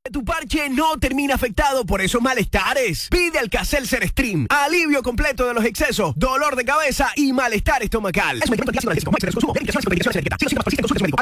Tu parche no termina afectado por esos malestares. Pide Alka-Seltzer Stream. Alivio completo de los excesos, dolor de cabeza y malestar estomacal. Es un medicamento antiácido analgésico. No hay exceso de consumo. Medicación sin medicación. Si los síntomas persisten, consulte a su médico.